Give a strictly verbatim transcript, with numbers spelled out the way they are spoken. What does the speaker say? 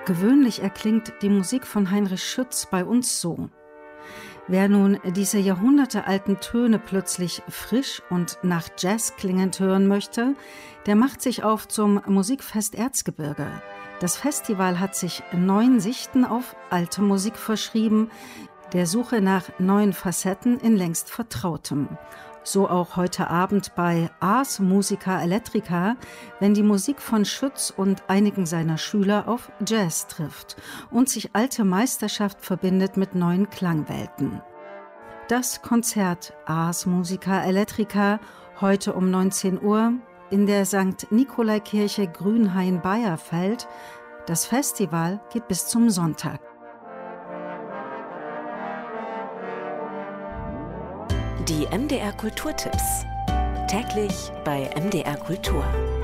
Gewöhnlich erklingt die Musik von Heinrich Schütz bei uns so. Wer nun diese jahrhundertealten Töne plötzlich frisch und nach Jazz klingend hören möchte, der macht sich auf zum Musikfest Erzgebirge. Das Festival hat sich neuen Sichten auf alte Musik verschrieben, der Suche nach neuen Facetten in längst Vertrautem. So auch heute Abend bei Ars Musica Electrica, wenn die Musik von Schütz und einigen seiner Schüler auf Jazz trifft und sich alte Meisterschaft verbindet mit neuen Klangwelten. Das Konzert Ars Musica Electrica heute um neunzehn Uhr in der Sankt Nikolaikirche Grünhain-Bayerfeld. Das Festival geht bis zum Sonntag. Die M D R Kulturtipps. Täglich bei M D R Kultur.